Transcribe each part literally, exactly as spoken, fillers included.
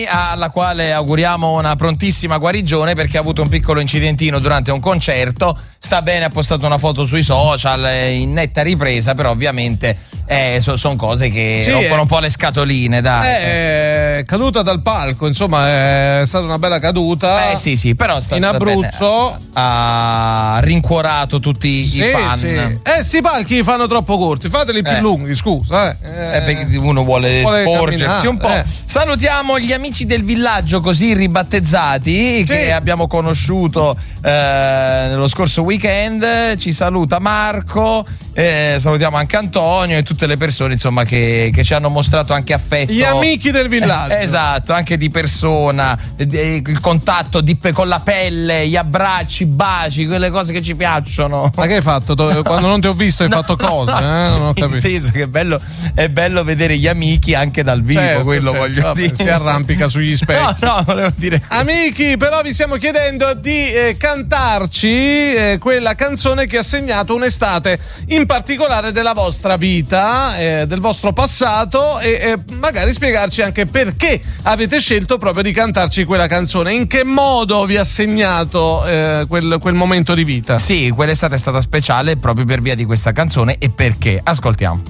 alla quale auguriamo una prontissima guarigione perché ha avuto un piccolo incidentino durante un concerto. Sta bene, ha postato una foto sui social in netta ripresa, però ovviamente eh, so, sono cose che sì, rompono eh, un po' le scatoline, dai. È caduta dal palco, insomma, è stata una bella caduta. Eh sì, sì, però sta, in sta Abruzzo bene. Ha rincuorato tutti sì, i fan. Sì. Eh, sti palchi fanno troppo corti, fateli più eh. lunghi, scusa. Eh. Eh, perché uno vuole, vuole sporgersi un po'. Eh. Salutiamo gli amici del villaggio così ribattezzati sì. che abbiamo conosciuto eh, nello scorso weekend. Ci saluta Marco, eh, salutiamo anche Antonio e tutte le persone insomma che, che ci hanno mostrato anche affetto. Gli amici del villaggio. Eh, esatto, anche di persona, eh, il contatto di, con la pelle, gli abbracci, i baci, quelle cose che ci piacciono. Ma che hai fatto? Quando non ti ho visto hai no, fatto cose, no, eh? Non ho capito. Inteso che è bello, è bello vedere gli amici anche dal vivo, certo, quello certo. voglio Vabbè, dire. Si arrampica sugli specchi. No, no, volevo dire. Amici, però vi stiamo chiedendo di eh, cantarci eh, quella canzone che ha segnato un'estate in particolare della vostra vita, eh, del vostro passato e eh, magari spiegarci anche perché avete scelto proprio di cantarci quella canzone, in che modo vi ha segnato eh, quel, quel momento di vita. Sì, quell'estate è stata speciale proprio per via di questa canzone e perché. Ascoltiamo.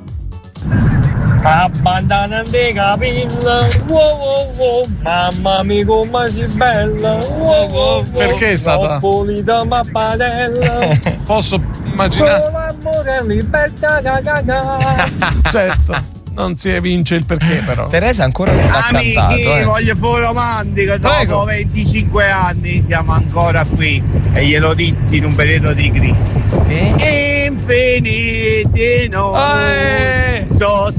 Abbandonate capilla, wow wow wow, mamma mia come si bella, wow wow wow. Perché è stata? Pulita mappadella. Posso immaginare? Solo amore, libertà, ga ga ga. Certo. Non si evince il perché, però. Teresa ancora non l'ha Amici, cantato. Eh. voglio fare romantico. Dopo Prego. venticinque anni siamo ancora qui. E glielo dissi in un periodo di crisi. Sì? Infiniti noi. Eh. So